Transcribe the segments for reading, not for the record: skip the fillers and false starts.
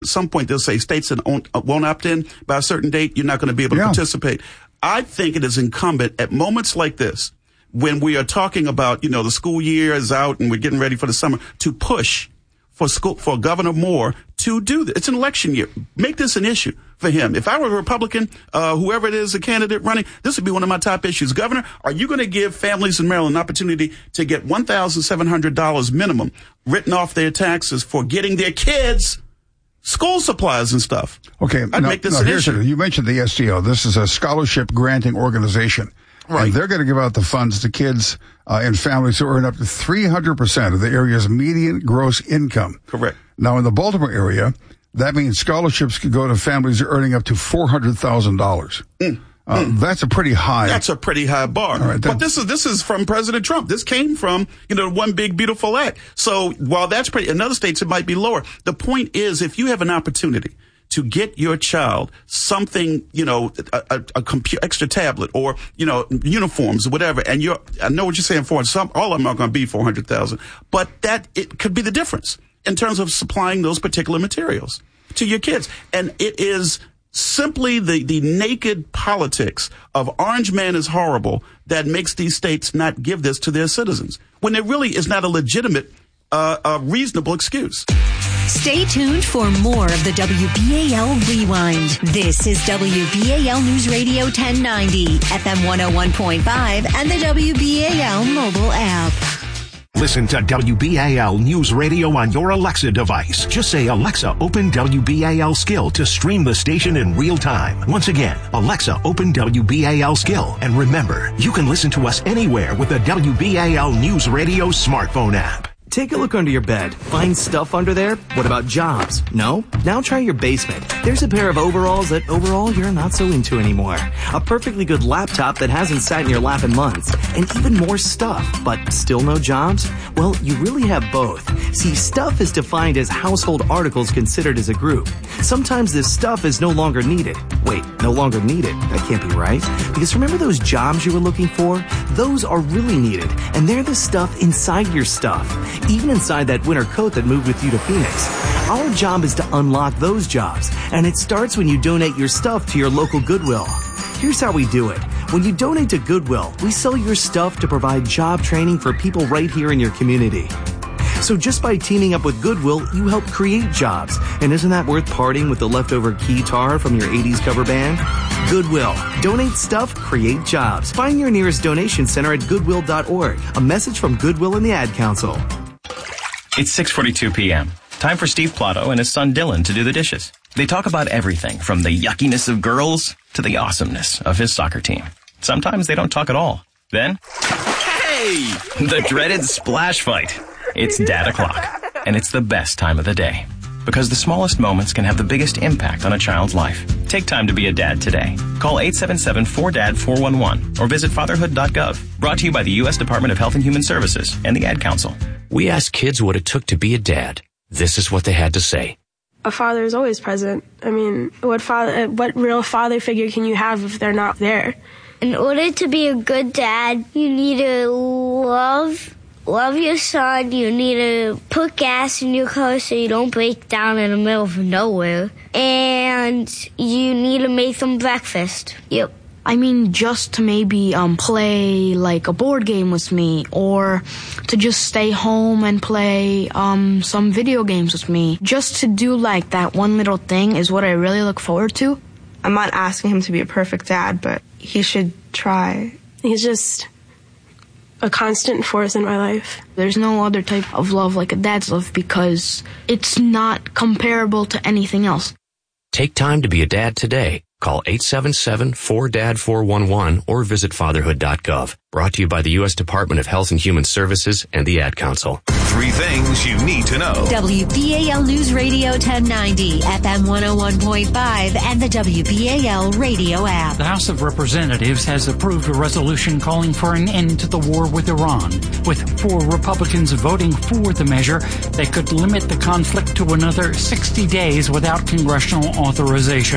At some point, they'll say states that won't opt in by a certain date, you're not going to be able to participate. I think it is incumbent at moments like this, when we are talking about, the school year is out and we're getting ready for the summer, to push for Governor Moore to do this. It's an election year. Make this an issue for him. If I were a Republican, whoever it is, the candidate running, this would be one of my top issues. Governor, are you going to give families in Maryland an opportunity to get $1,700 minimum written off their taxes for getting their kids school supplies and stuff? Okay. I'd make this an issue. You mentioned the STO. This is a scholarship granting organization. Right. And they're going to give out the funds to kids and families who earn up to 300% of the area's median gross income. Correct. Now, in the Baltimore area, that means scholarships could go to families earning up to $400,000. That's a pretty high. That's a pretty high bar. Right, but this is from President Trump. This came from, One Big Beautiful Act. So while that's pretty, in other states it might be lower. The point is, if you have an opportunity to get your child something, a extra tablet or, uniforms or whatever, and I know what you're saying for all of them are going to be $400,000, but it could be the difference in terms of supplying those particular materials to your kids. And it is simply the naked politics of Orange Man is horrible that makes these states not give this to their citizens, when there really is not a legitimate, reasonable excuse. Stay tuned for more of the WBAL Rewind. This is WBAL News Radio 1090, FM 101.5, and the WBAL mobile app. Listen to WBAL News Radio on your Alexa device. Just say, Alexa, open WBAL Skill to stream the station in real time. Once again, Alexa, open WBAL Skill. And remember, you can listen to us anywhere with the WBAL News Radio smartphone app. Take a look under your bed. Find stuff under there? What about jobs? No? Now try your basement. There's a pair of overalls that overall you're not so into anymore. A perfectly good laptop that hasn't sat in your lap in months. And even more stuff, but still no jobs? Well, you really have both. See, stuff is defined as household articles considered as a group. Sometimes this stuff is no longer needed. Wait, no longer needed? That can't be right. Because remember those jobs you were looking for? Those are really needed. And they're the stuff inside your stuff. Even inside that winter coat that moved with you to Phoenix. Our job is to unlock those jobs, and it starts when you donate your stuff to your local Goodwill. Here's how we do it. When you donate to Goodwill, we sell your stuff to provide job training for people right here in your community. So just by teaming up with Goodwill, you help create jobs. And isn't that worth parting with the leftover keytar from your 80s cover band? Goodwill. Donate stuff, create jobs. Find your nearest donation center at goodwill.org. A message from Goodwill and the Ad Council. It's 6:42 p.m. Time for Steve Plotto and his son Dylan to do the dishes. They talk about everything from the yuckiness of girls to the awesomeness of his soccer team. Sometimes they don't talk at all. Then, hey! The dreaded splash fight. It's Dad O'Clock, and it's the best time of the day. Because the smallest moments can have the biggest impact on a child's life. Take time to be a dad today. Call 877-4DAD-411 or visit fatherhood.gov. Brought to you by the U.S. Department of Health and Human Services and the Ad Council. We asked kids what it took to be a dad. This is what they had to say. A father is always present. I mean, what real father figure can you have if they're not there? In order to be a good dad, you need to love your son. You need to put gas in your car so you don't break down in the middle of nowhere. And you need to make them breakfast. Yep. I mean, just to maybe play like a board game with me, or to just stay home and play some video games with me. Just to do like that one little thing is what I really look forward to. I'm not asking him to be a perfect dad, but he should try. He's just a constant force in my life. There's no other type of love like a dad's love because it's not comparable to anything else. Take time to be a dad today. Call 877-4DAD-411 or visit fatherhood.gov. Brought to you by the U.S. Department of Health and Human Services and the Ad Council. 3 things you need to know. WBAL News Radio 1090, FM 101.5, and the WBAL radio app. The House of Representatives has approved a resolution calling for an end to the war with Iran. With 4 Republicans voting for the measure, they could limit the conflict to another 60 days without congressional authorization.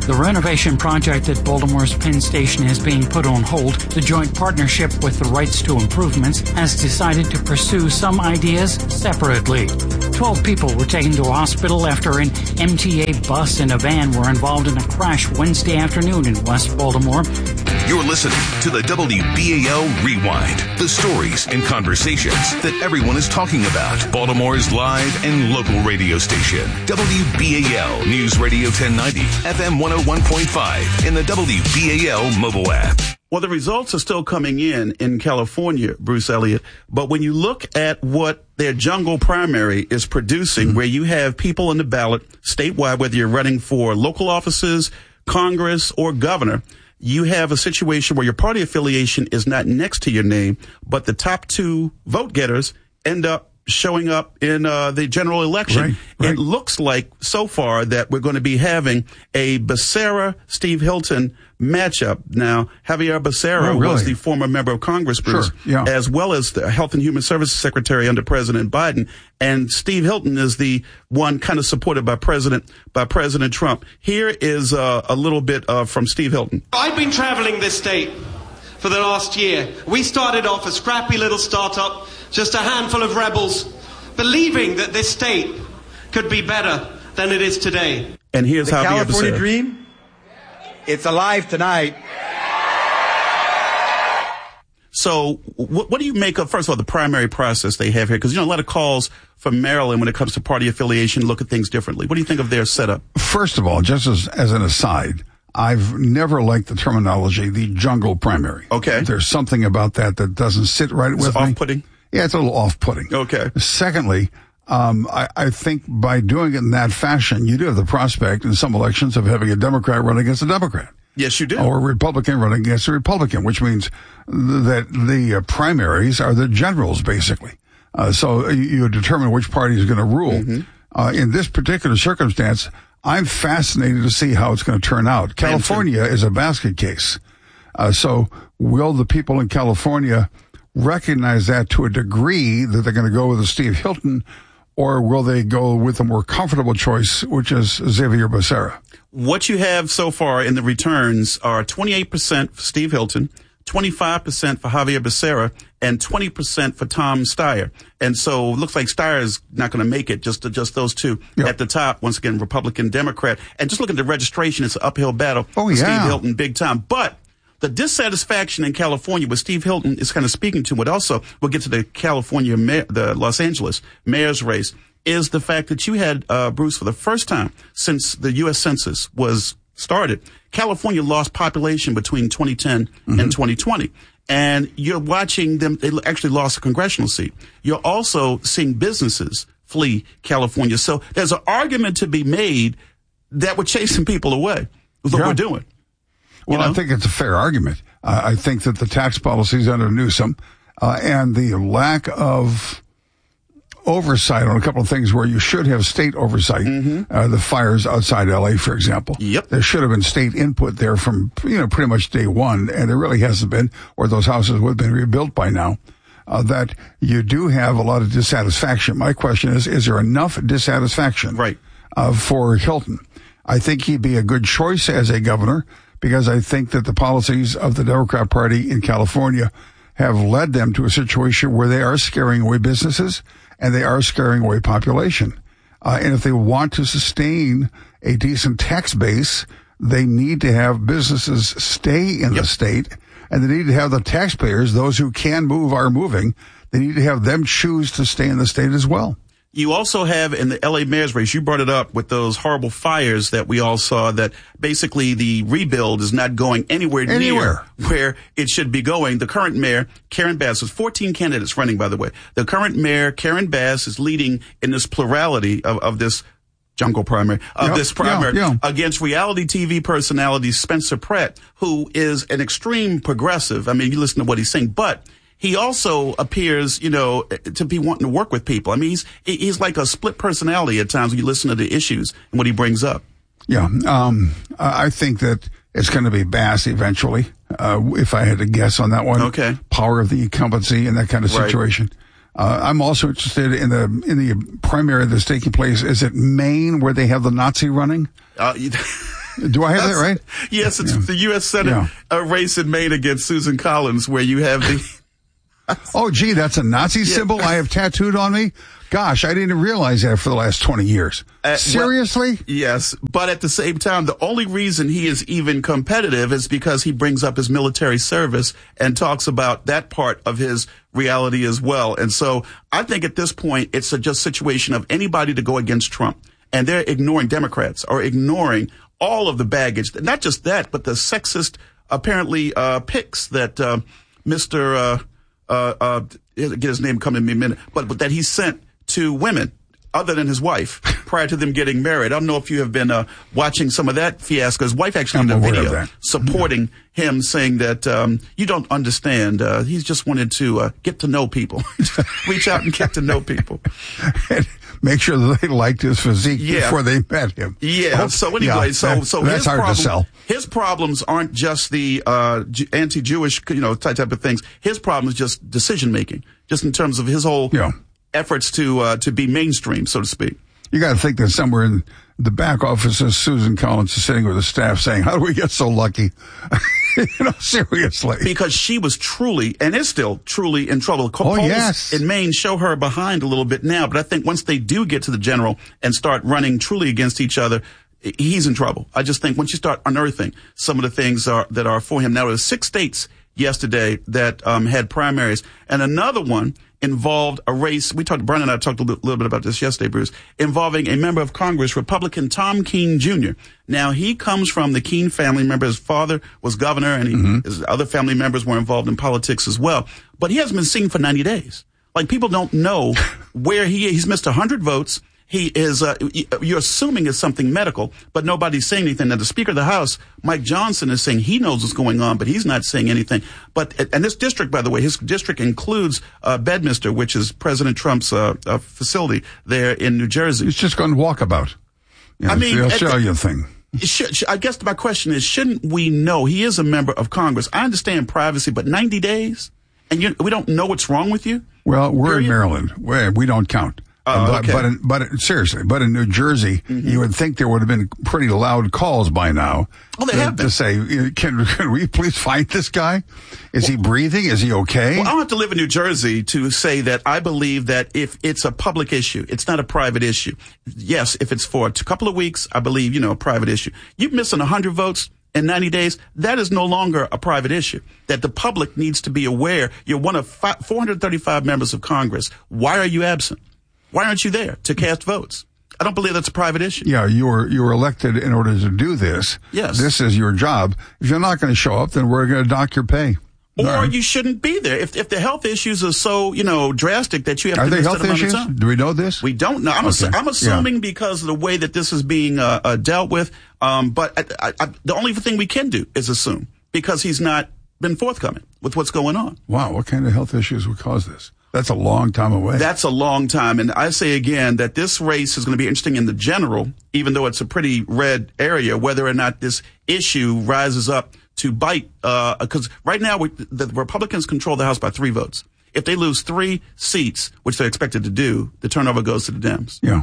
The renovation project at Baltimore's Penn Station is being put on hold. The joint partnership with the Rights to Improvements has decided to pursue some ideas separately. 12 people were taken to a hospital after an MTA bus and a van were involved in a crash Wednesday afternoon in West Baltimore. You're listening to the WBAL Rewind, the stories and conversations that everyone is talking about. Baltimore's live and local radio station, WBAL News Radio 1090, FM 101.5, and the WBAL mobile app. Well, the results are still coming in California, Bruce Elliott. But when you look at what their jungle primary is producing, where you have people on the ballot statewide, whether you're running for local offices, Congress, or governor, you have a situation where your party affiliation is not next to your name, but the top two vote getters end up showing up in the general election. Right. It looks like so far that we're going to be having a Becerra-Steve Hilton matchup. Now, Javier Becerra was the former member of Congress, Bruce, as well as the Health and Human Services Secretary under President Biden. And Steve Hilton is the one kind of supported by President Trump. Here is a little bit from Steve Hilton. I've been traveling this state for the last year. We started off a scrappy little startup, just a handful of rebels, believing that this state could be better than it is today. And here's the Javier California Becerra. dream. It's alive tonight. So what do you make of, first of all, the primary process they have here? Because, a lot of calls from Maryland when it comes to party affiliation look at things differently. What do you think of their setup? First of all, just as an aside, I've never liked the terminology, the jungle primary. Okay. There's something about that doesn't sit right with me. Off-putting? Yeah, it's a little off-putting. Okay. Secondly, I think by doing it in that fashion, you do have the prospect in some elections of having a Democrat run against a Democrat. Yes, you do. Or a Republican running against a Republican, which means that the primaries are the generals, basically. So you determine which party is going to rule. Mm-hmm. In this particular circumstance, I'm fascinated to see how it's going to turn out. California is a basket case. So will the people in California recognize that to a degree that they're going to go with a Steve Hilton, or will they go with a more comfortable choice, which is Xavier Becerra? What you have so far in the returns are 28% for Steve Hilton, 25% for Javier Becerra, and 20% for Tom Steyer. And so it looks like Steyer is not going to make it, just those two at the top. Once again, Republican, Democrat. And just look at the registration. It's an uphill battle for Steve Hilton, big time. But the dissatisfaction in California, what Steve Hilton is kind of speaking to, but also we'll get to the California, the Los Angeles mayor's race, is the fact that you had, Bruce, for the first time since the U.S. Census was started, California lost population between 2010 and 2020. And you're watching them, they actually lost a congressional seat. You're also seeing businesses flee California. So there's an argument to be made that we're chasing people away with what we're doing. Well, I think it's a fair argument. I think that the tax policies under Newsom and the lack of oversight on a couple of things where you should have state oversight, the fires outside L.A., for example. There should have been state input there from, pretty much day one, and there really hasn't been, or those houses would have been rebuilt by now, that you do have a lot of dissatisfaction. My question is there enough dissatisfaction for Hilton? I think he'd be a good choice as a governor, because I think that the policies of the Democrat Party in California have led them to a situation where they are scaring away businesses and they are scaring away population. And if they want to sustain a decent tax base, they need to have businesses stay in the state, and they need to have the taxpayers, those who can move are moving, they need to have them choose to stay in the state as well. You also have in the L.A. mayor's race, you brought it up with those horrible fires that we all saw, that basically the rebuild is not going anywhere near where it should be going. The current mayor, Karen Bass, there's 14 candidates running, by the way. The current mayor, Karen Bass, is leading in this plurality of this jungle primary, against reality TV personality Spencer Pratt, who is an extreme progressive. I mean, you listen to what he's saying, but he also appears, to be wanting to work with people. I mean, he's like a split personality at times when you listen to the issues and what he brings up. Yeah. I think that it's going to be Bass eventually, if I had to guess on that one. Okay. Power of the incumbency and that kind of situation. I'm also interested in the primary that's taking place. Is it Maine where they have the Nazi running? Do I have that right? Yes, it's the U.S. Senate race in Maine against Susan Collins, where you have the... Oh, gee, that's a Nazi symbol I have tattooed on me? Gosh, I didn't realize that for the last 20 years. Seriously? Well, yes, but at the same time, the only reason he is even competitive is because he brings up his military service and talks about that part of his reality as well. And so I think at this point, it's a just situation of anybody to go against Trump. And they're ignoring, Democrats are ignoring all of the baggage. Not just that, but the sexist, apparently, pics that Mr. Get his name coming to me in a minute, but that he sent to women other than his wife prior to them getting married. I don't know if you have been watching some of that fiasco. His wife actually did a video supporting him, saying that you don't understand. He's just wanted to get to know people, reach out and get to know people. Make sure that they liked his physique before they met him. Yeah. So anyway, so that's hard to sell. His problems aren't just the anti-Jewish, type of things. His problem is just decision making, just in terms of his whole efforts to be mainstream, so to speak. You got to think that somewhere in the back offices, Susan Collins is sitting with the staff saying, "How do we get so lucky?" Seriously. Because she was truly, and is still truly in trouble. Polls in Maine show her behind a little bit now, but I think once they do get to the general and start running truly against each other, he's in trouble. I just think once you start unearthing some of the things that are for him. Now, there were 6 states yesterday that had primaries, and another one involved a race. Brian and I talked a little bit about this yesterday, Bruce, involving a member of Congress, Republican Tom Keene Jr. Now, he comes from the Keene family. Remember, his father was governor, and his other family members were involved in politics as well. But he hasn't been seen for 90 days. Like, people don't know where he is. He's missed 100 votes. He is, you're assuming it's something medical, but nobody's saying anything. Now, the Speaker of the House, Mike Johnson, is saying he knows what's going on, but he's not saying anything. And this district, by the way, his district includes Bedminster, which is President Trump's facility there in New Jersey. He's just going to walkabout. I mean, the Australia thing. I guess my question is, shouldn't we know? He is a member of Congress. I understand privacy, but 90 days? And we don't know what's wrong with you? Well, we're in Maryland. We don't count. Okay. But in New Jersey, you would think there would have been pretty loud calls by now. Well, they have been. To say, can we please find this guy? Is he breathing? Is he okay? Well, I don't have to live in New Jersey to say that I believe that if it's a public issue, it's not a private issue. Yes, if it's for a couple of weeks, I believe, a private issue. You're missing 100 votes in 90 days. That is no longer a private issue. That the public needs to be aware. You're one of 435 members of Congress. Why are you absent? Why aren't you there to cast votes? I don't believe that's a private issue. Yeah, you were elected in order to do this. Yes. This is your job. If you're not going to show up, then we're going to dock your pay. Or you shouldn't be there. If the health issues are so, drastic that you have to miss health issues? Do we know this? We don't know. I'm assuming because of the way that this is being dealt with. But the only thing we can do is assume, because he's not been forthcoming with what's going on. Wow, what kind of health issues would cause this? That's a long time away. That's a long time. And I say again that this race is going to be interesting in the general, even though it's a pretty red area, whether or not this issue rises up to bite. Because right now, the Republicans control the House by 3 votes. If they lose 3 seats, which they're expected to do, the turnover goes to the Dems. Yeah.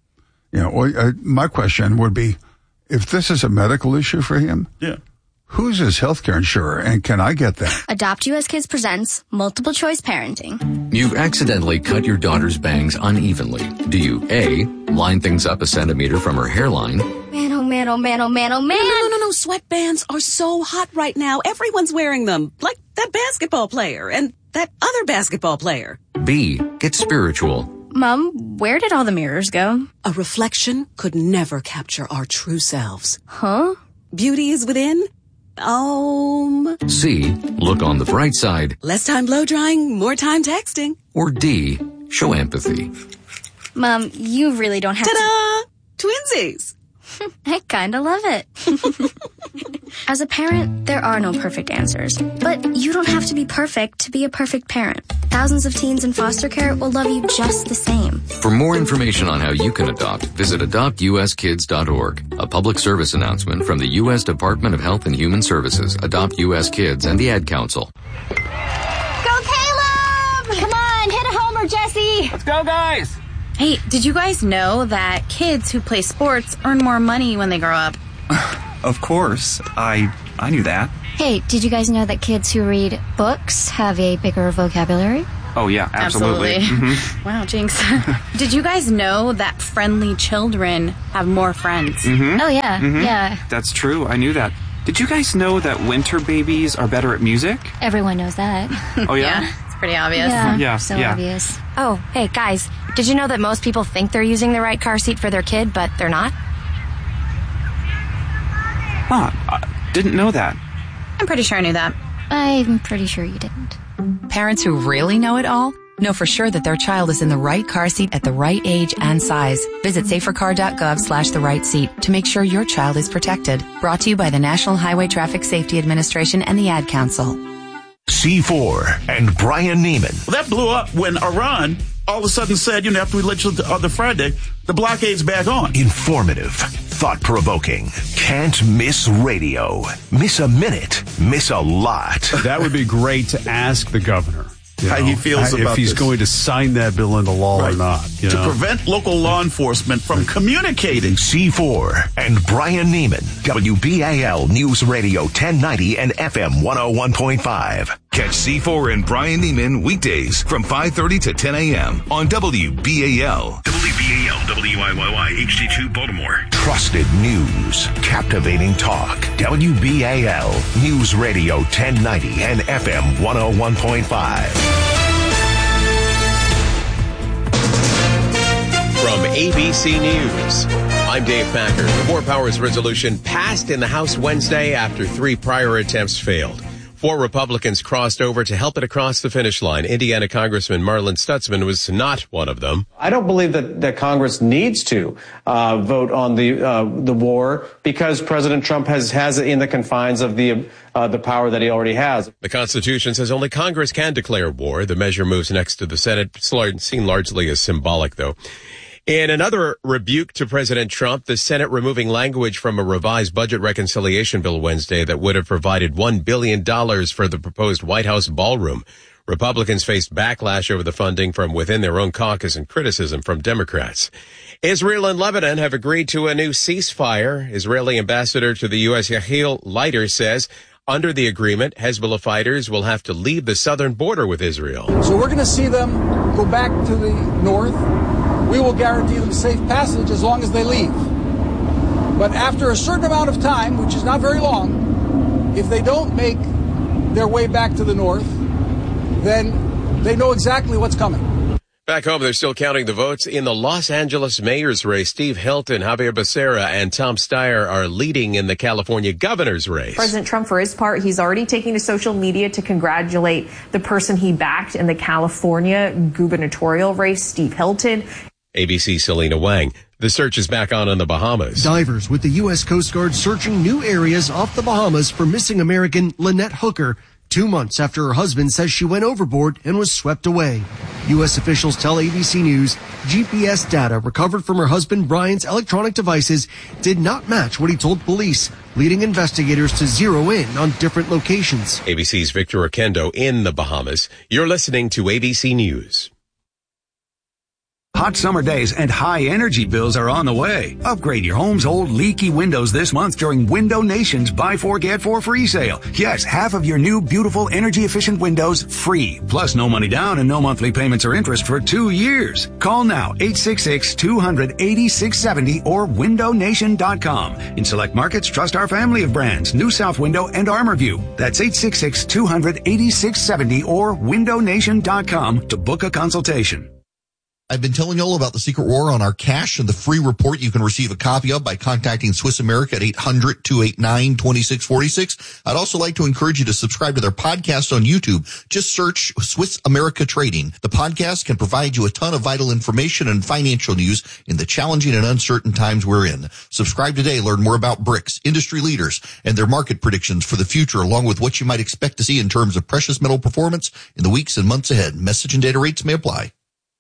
Well, my question would be, if this is a medical issue for him, who's his healthcare insurer, and can I get that? Adopt US Kids presents Multiple Choice Parenting. You've accidentally cut your daughter's bangs unevenly. Do you A, line things up a centimeter from her hairline? Man, oh man, oh man, oh man, oh man. No. Sweatbands are so hot right now. Everyone's wearing them. Like that basketball player and that other basketball player. B, get spiritual. Mom, where did all the mirrors go? A reflection could never capture our true selves. Huh? Beauty is within. C, look on the bright side. Less time blow drying, more time texting. Or D, show empathy. Mom, you really don't have Ta-da! Twinsies! I kinda love it. As a parent, there are no perfect answers. But you don't have to be perfect to be a perfect parent. Thousands of teens in foster care will love you just the same. For more information on how you can adopt, visit adoptuskids.org. A public service announcement from the U.S. Department of Health and Human Services, Adopt U.S. Kids, and the Ad Council. Go Caleb! Come on, hit a homer, Jesse! Let's go, guys! Hey, did you guys know that kids who play sports earn more money when they grow up? of course. I knew that. Hey, did you guys know that kids who read books have a bigger vocabulary? Oh, yeah, absolutely. Mm-hmm. Wow, Jinx. Did you guys know that friendly children have more friends? Mm-hmm. Oh, yeah, yeah. That's true. I knew that. Did you guys know that winter babies are better at music? Everyone knows that. Oh, yeah? It's pretty obvious. Yeah, so yeah. obvious. Oh, hey, guys. Did you know that most people think they're using the right car seat for their kid, but they're not? Huh, didn't know that. I'm pretty sure I knew that. I'm pretty sure you didn't. Parents who really know it all know for sure that their child is in the right car seat at the right age and size. Visit safercar.gov/the right seat to make sure your child is protected. Brought to you by the National Highway Traffic Safety Administration and the Ad Council. C4 and Brian Neiman. Well, that blew up when Iran all of a sudden said, after we let you on the Friday, the blockade's back on. Informative, thought-provoking, can't miss radio. Miss a minute, miss a lot. That would be great to ask the governor. How he feels about if he's this. going to sign that bill into law or not. To prevent local law enforcement from communicating. C4 and Brian Neiman, WBAL News Radio 1090 and FM 101.5. Catch C4 and Brian Neiman weekdays from 5:30 to 10 a.m. on WBAL. WBAL, WIYY, HD2 Baltimore. Trusted news, captivating talk. WBAL News Radio 1090 and FM 101.5. From ABC News, I'm Dave Packer. The War Powers resolution passed in the House Wednesday after 3 prior attempts failed. 4 Republicans crossed over to help it across the finish line. Indiana Congressman Marlin Stutzman was not one of them. I don't believe that Congress needs to vote on the war because President Trump has it in the confines of the power that he already has. The Constitution says only Congress can declare war. The measure moves next to the Senate, seen largely as symbolic, though. In another rebuke to President Trump, the Senate removing language from a revised budget reconciliation bill Wednesday that would have provided $1 billion for the proposed White House ballroom. Republicans faced backlash over the funding from within their own caucus and criticism from Democrats. Israel and Lebanon have agreed to a new ceasefire. Israeli ambassador to the U.S. Yael Leiter says under the agreement, Hezbollah fighters will have to leave the southern border with Israel. So we're going to see them go back to the north. We will guarantee them safe passage as long as they leave. But after a certain amount of time, which is not very long, if they don't make their way back to the north, then they know exactly what's coming. Back home, they're still counting the votes in the Los Angeles mayor's race. Steve Hilton, Javier Becerra, and Tom Steyer are leading in the California governor's race. President Trump, for his part, he's already taking to social media to congratulate the person he backed in the California gubernatorial race, Steve Hilton. ABC's Selena Wang. The search is back on the Bahamas. Divers with the U.S. Coast Guard searching new areas off the Bahamas for missing American Lynette Hooker, 2 months after her husband says she went overboard and was swept away. U.S. officials tell ABC News GPS data recovered from her husband Brian's electronic devices did not match what he told police, leading investigators to zero in on different locations. ABC's Victor Oquendo in the Bahamas. You're listening to ABC News. Hot summer days and high energy bills are on the way. Upgrade your home's old leaky windows this month during Window Nation's Buy 4 Get 4 free sale. Yes, half of your new beautiful energy efficient windows free. Plus no money down and no monthly payments or interest for 2 years. Call now 866-200-8670 or windownation.com. In select markets, trust our family of brands, New South Window and ArmorView. That's 866-200-8670 or windownation.com to book a consultation. I've been telling you all about the Secret War on our cash and the free report you can receive a copy of by contacting Swiss America at 800-289-2646. I'd also like to encourage you to subscribe to their podcast on YouTube. Just search Swiss America Trading. The podcast can provide you a ton of vital information and financial news in the challenging and uncertain times we're in. Subscribe today. Learn more about BRICS, industry leaders, and their market predictions for the future, along with what you might expect to see in terms of precious metal performance in the weeks and months ahead. Message and data rates may apply.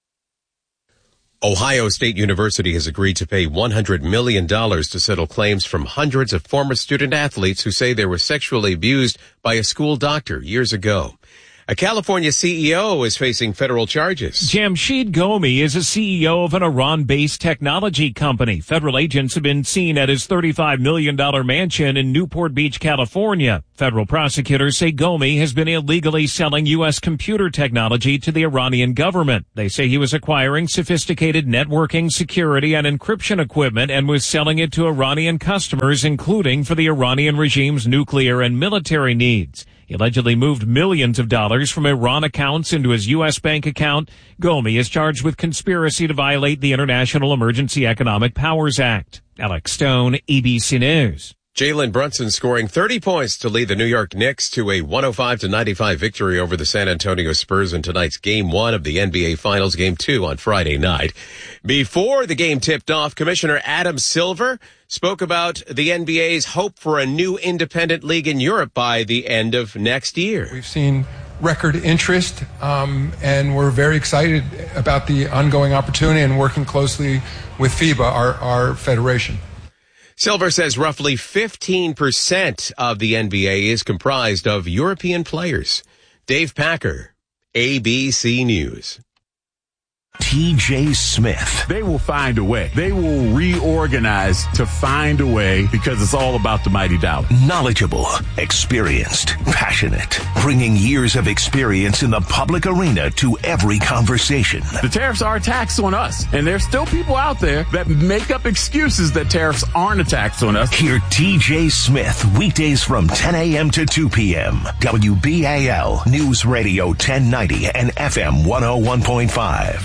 Ohio State University has agreed to pay $100 million to settle claims from hundreds of former student athletes who say they were sexually abused by a school doctor years ago. A California CEO is facing federal charges. Jamshid Gomi is a CEO of an Iran-based technology company. Federal agents have been seen at his $35 million mansion in Newport Beach, California. Federal prosecutors say Gomi has been illegally selling U.S. computer technology to the Iranian government. They say he was acquiring sophisticated networking, security, and encryption equipment and was selling it to Iranian customers, including for the Iranian regime's nuclear and military needs. He allegedly moved millions of dollars from Iran accounts into his U.S. bank account. Gomi is charged with conspiracy to violate the International Emergency Economic Powers Act. Alex Stone, ABC News. Jalen Brunson scoring 30 points to lead the New York Knicks to a 105-95 victory over the San Antonio Spurs in tonight's Game 1 of the NBA Finals, Game 2 on Friday night. Before the game tipped off, Commissioner Adam Silver spoke about the NBA's hope for a new independent league in Europe by the end of next year. We've seen record interest, and we're very excited about the ongoing opportunity and working closely with FIBA, our federation. Silver says roughly 15% of the NBA is comprised of European players. Dave Packer, ABC News. T.J. Smith. They will find a way. They will reorganize to find a way because it's all about the mighty dollar. Knowledgeable, experienced, passionate, bringing years of experience in the public arena to every conversation. The tariffs are a tax on us, and there's still people out there that make up excuses that tariffs aren't a tax on us. Hear T.J. Smith weekdays from 10 a.m. to 2 p.m. WBAL News Radio 1090 and FM 101.5.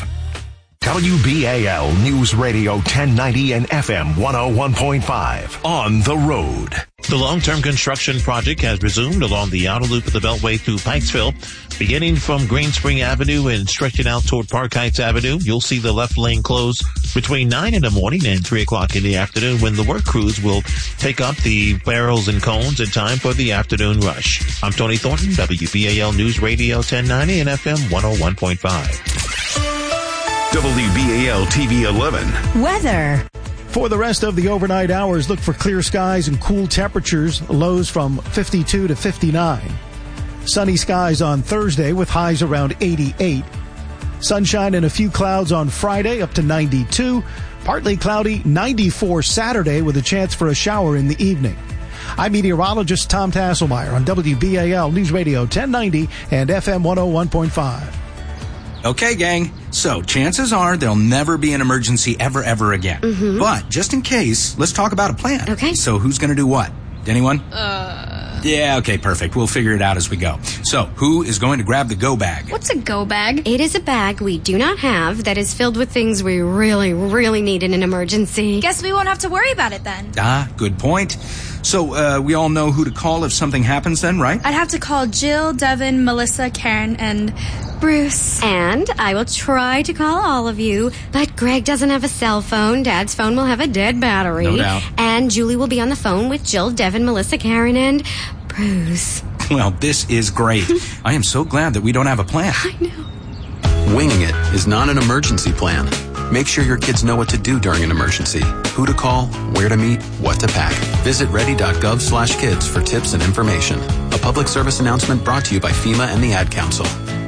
WBAL News Radio 1090 and FM 101.5 on the road. The long-term construction project has resumed along the outer loop of the Beltway through Pikesville. Beginning from Green Spring Avenue and stretching out toward Park Heights Avenue, you'll see the left lane close between 9 in the morning and 3 o'clock in the afternoon when the work crews will take up the barrels and cones in time for the afternoon rush. I'm Tony Thornton, WBAL News Radio 1090 and FM 101.5. WBAL TV 11. Weather. For the rest of the overnight hours, look for clear skies and cool temperatures, lows from 52 to 59. Sunny skies on Thursday with highs around 88. Sunshine and a few clouds on Friday up to 92. Partly cloudy, 94 Saturday with a chance for a shower in the evening. I'm meteorologist Tom Tasselmeyer on WBAL News Radio 1090 and FM 101.5. Okay, gang. So, chances are there'll never be an emergency ever again. Mm-hmm. But, just in case, let's talk about a plan. Okay. So, who's going to do what? Anyone? Yeah, okay, perfect. We'll figure it out as we go. So, who is going to grab the go bag? What's a go bag? It is a bag we do not have that is filled with things we really need in an emergency. Guess we won't have to worry about it then. Good point. So, we all know who to call if something happens then, right? I'd have to call Jill, Devin, Melissa, Karen, and Bruce. And I will try to call all of you, but Greg doesn't have a cell phone. Dad's phone will have a dead battery. No doubt. And Julie will be on the phone with Jill, Devin, Melissa, Karen, and Bruce. Well, this is great. I am so glad that we don't have a plan. I know. Winging it is not an emergency plan. Make sure your kids know what to do during an emergency, who to call, where to meet, what to pack. Visit ready.gov/kids for tips and information. A public service announcement brought to you by FEMA and the Ad Council.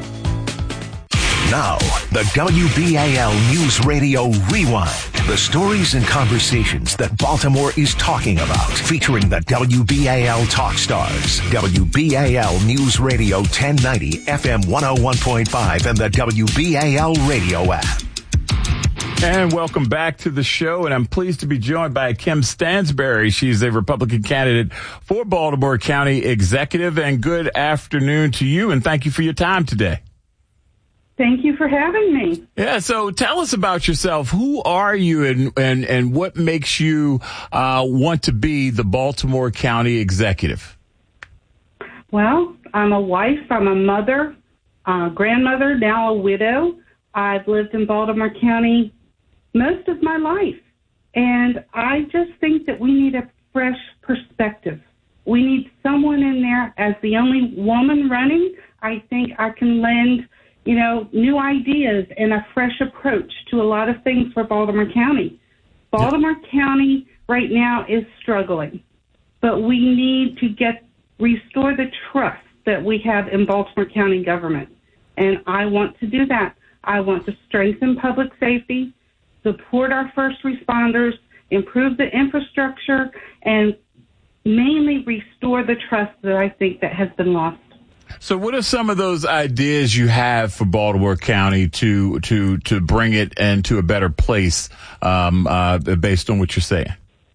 Now, the WBAL News Radio Rewind. The stories and conversations that Baltimore is talking about. Featuring the WBAL Talk Stars. WBAL News Radio 1090, FM 101.5, and the WBAL Radio app. And welcome back to the show, and I'm pleased to be joined by Kim Stansberry. She's a Republican candidate for Baltimore County Executive, and good afternoon to you, and thank you for your time today. Thank you for having me. Yeah, so tell us about yourself. Who are you, and what makes you want to be the Baltimore County Executive? Well, I'm a wife, I'm a mother, grandmother, now a widow. I've lived in Baltimore County most of my life, and I just think that we need a fresh perspective. We need someone in there. As the only woman running, I think I can lend, new ideas and a fresh approach to a lot of things for Baltimore County. Baltimore County right now is struggling, but we need to restore the trust that we have in Baltimore County government. And I want to do that. I want to strengthen public safety, support our first responders, improve the infrastructure, and mainly restore the trust that I think that has been lost. So what are some of those ideas you have for Baltimore County to bring it into a better place based on what you're saying?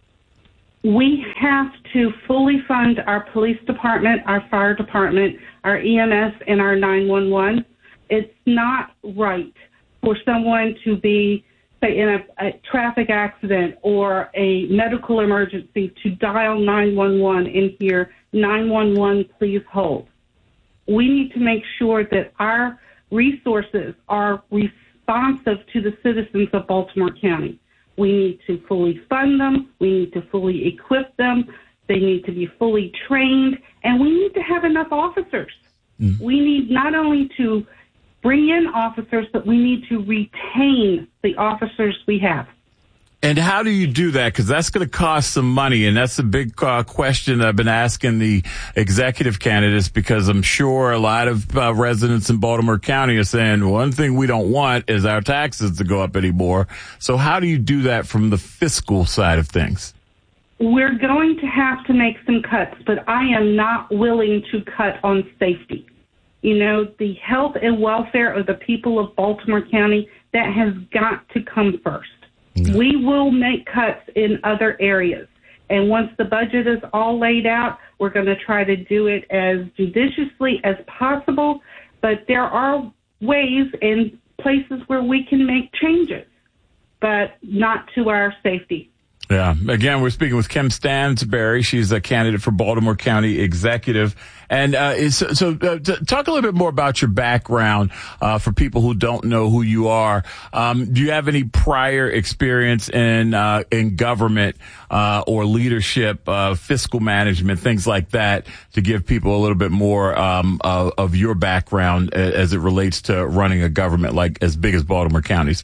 We have to fully fund our police department, our fire department, our EMS, and our 911. It's not right for someone to be, say, in a traffic accident or a medical emergency to dial 911 and hear 911, please hold. We need to make sure that our resources are responsive to the citizens of Baltimore County. We need to fully fund them. We need to fully equip them. They need to be fully trained. And we need to have enough officers. We need not only to bring in officers, but we need to retain the officers we have. And how do you do that? Because that's going to cost some money, and that's a big question I've been asking the executive candidates, because I'm sure a lot of residents in Baltimore County are saying one thing we don't want is our taxes to go up anymore. So how do you do that from the fiscal side of things? We're going to have to make some cuts, but I am not willing to cut on safety. You know, the health and welfare of the people of Baltimore County, that has got to come first. We will make cuts in other areas. And once the budget is all laid out, we're going to try to do it as judiciously as possible. But there are ways and places where we can make changes, but not to our safety. Yeah. Again, we're speaking with Kim Stansberry. She's a candidate for Baltimore County Executive. And talk a little bit more about your background for people who don't know who you are. Do you have any prior experience in government or leadership, fiscal management, things like that, to give people a little bit more of your background as it relates to running a government like as big as Baltimore County's?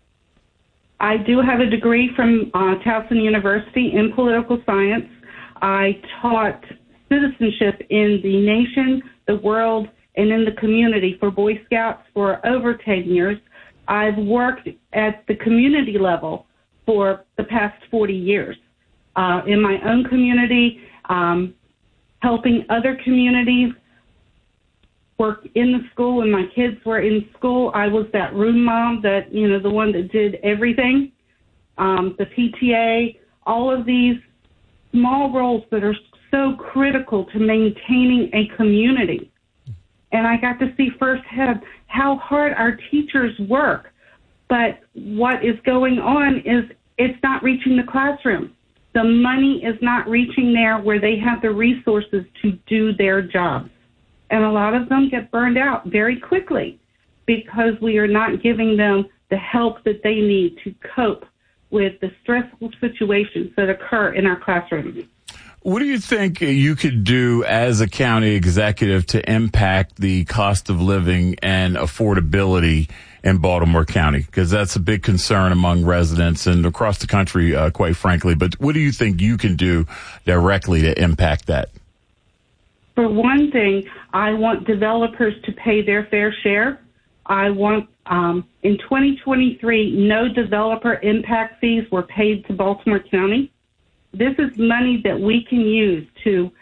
I do have a degree from Towson University in political science. I taught citizenship in the nation, the world, and in the community for Boy Scouts for over 10 years. I've worked at the community level for the past 40 years in my own community, helping other communities work in the school. When my kids were in school, I was that room mom, that, you know, the one that did everything, the PTA, all of these small roles that are so critical to maintaining a community. And I got to see firsthand how hard our teachers work. But what is going on is it's not reaching the classroom. The money is not reaching there where they have the resources to do their jobs. And a lot of them get burned out very quickly because we are not giving them the help that they need to cope with the stressful situations that occur in our classrooms. What do you think you could do as a county executive to impact the cost of living and affordability in Baltimore County? Because that's a big concern among residents and across the country, quite frankly. But what do you think you can do directly to impact that? For one thing, I want developers to pay their fair share. I want, in 2023, no developer impact fees were paid to Baltimore County. This is money that we can use to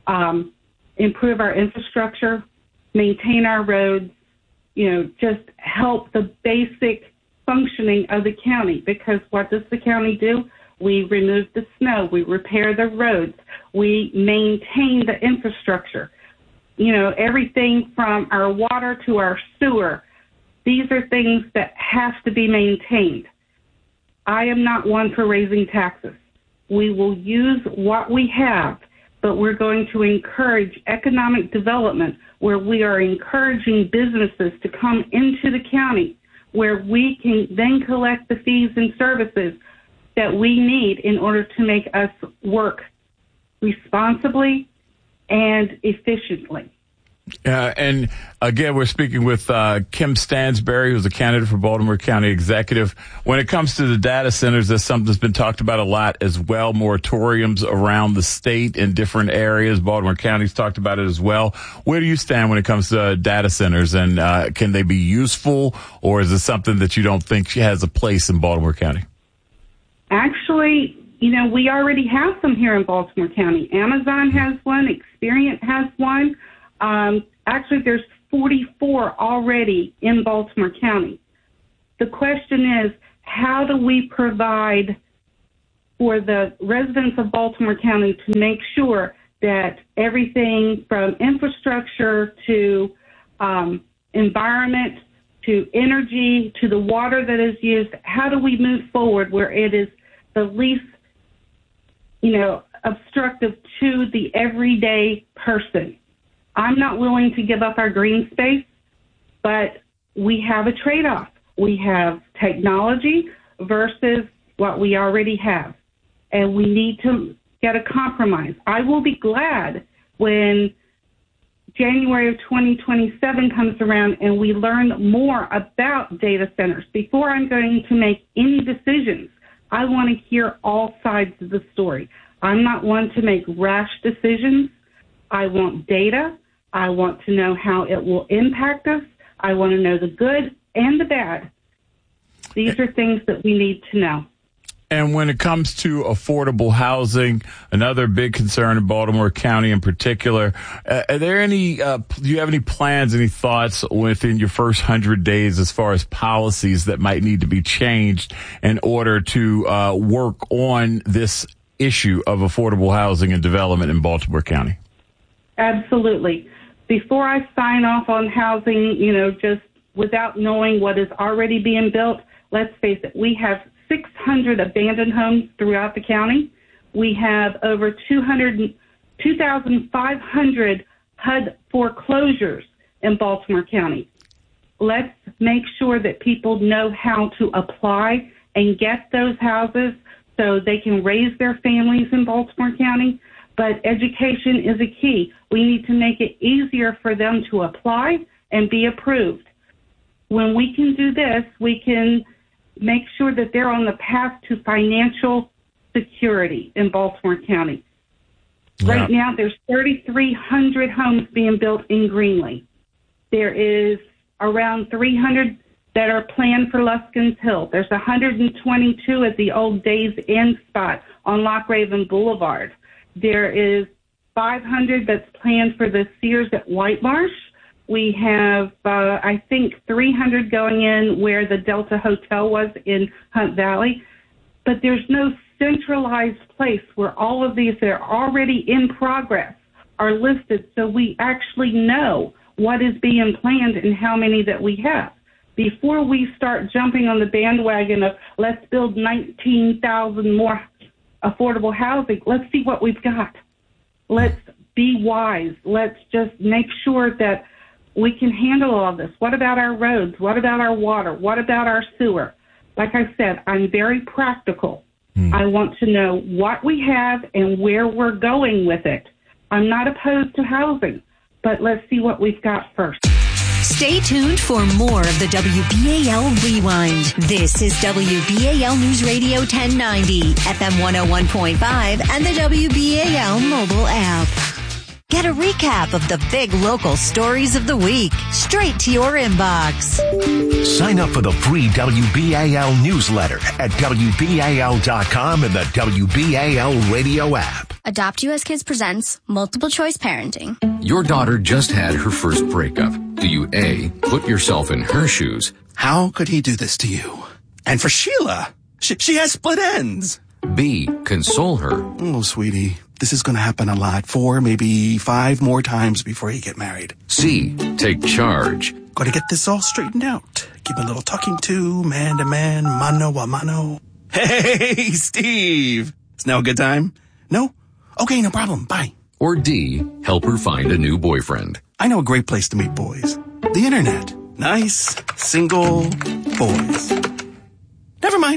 improve our infrastructure, maintain our roads, you know, just help the basic functioning of the county. Because what does the county do? We remove the snow. We repair the roads. We maintain the infrastructure. You know, everything from our water to our sewer. These are things that have to be maintained. I am not one for raising taxes. We will use what we have, but we're going to encourage economic development where we are encouraging businesses to come into the county, where we can then collect the fees and services that we need in order to make us work responsibly and efficiently. And again, we're speaking with Kim Stansberry, who's a candidate for Baltimore County Executive. When it comes to the data centers, that's something that's been talked about a lot as well. Moratoriums around the state in different areas. Baltimore County's talked about it as well. Where do you stand when it comes to data centers, and can they be useful, or is it something that you don't think has a place in Baltimore County? Actually, we already have some here in Baltimore County. Amazon has one. Experian has one. Actually, there's 44 already in Baltimore County. The question is, how do we provide for the residents of Baltimore County to make sure that everything from infrastructure to environment to energy to the water that is used, how do we move forward where it is the least, obstructive to the everyday person? I'm not willing to give up our green space, but we have a trade-off. We have technology versus what we already have, and we need to get a compromise. I will be glad when January of 2027 comes around and we learn more about data centers. Before I'm going to make any decisions, I want to hear all sides of the story. I'm not one to make rash decisions. I want data. I want to know how it will impact us. I want to know the good and the bad. These are things that we need to know. And when it comes to affordable housing, another big concern in Baltimore County in particular, are there any, do you have any plans, any thoughts within your first 100 days as far as policies that might need to be changed in order to work on this issue of affordable housing and development in Baltimore County? Absolutely. Before I sign off on housing, just without knowing what is already being built, let's face it, we have 600 abandoned homes throughout the county. We have over 2,500 HUD foreclosures in Baltimore County. Let's make sure that people know how to apply and get those houses so they can raise their families in Baltimore County. But education is a key. We need to make it easier for them to apply and be approved. When we can do this, we can make sure that they're on the path to financial security in Baltimore County. Yeah. Right now, there's 3,300 homes being built in Greenlee. There is around 300 that are planned for Luskins Hill. There's 122 at the old Days Inn spot on Loch Raven Boulevard. There is 500 that's planned for the Sears at White Marsh. We have, I think, 300 going in where the Delta Hotel was in Hunt Valley. But there's no centralized place where all of these that are already in progress are listed so we actually know what is being planned and how many that we have. Before we start jumping on the bandwagon of let's build 19,000 more affordable housing, let's see what we've got. Let's be wise. Let's just make sure that we can handle all this. What about our roads? What about our water? What about our sewer? Like I said, I'm very practical. I want to know what we have and where we're going with it. I'm not opposed to housing, but let's see what we've got first. Stay tuned for more of the WBAL Rewind. This is WBAL News Radio 1090, FM 101.5, and the WBAL mobile app. Get a recap of the big local stories of the week straight to your inbox. Sign up for the free WBAL newsletter at WBAL.com and the WBAL radio app. Adopt US Kids presents Multiple Choice Parenting. Your daughter just had her first breakup. Do you A, put yourself in her shoes? How could he do this to you? And for Sheila, she has split ends. B, console her. Oh, sweetie, this is going to happen a lot. 4, maybe 5 more times before you get married. C, take charge. Got to get this all straightened out. Give a little talking to, man to man, mano a mano. Hey, Steve. Is now a good time? No? Okay, no problem. Bye. Or D, help her find a new boyfriend. I know a great place to meet boys. The internet. Nice, single boys. Never mind.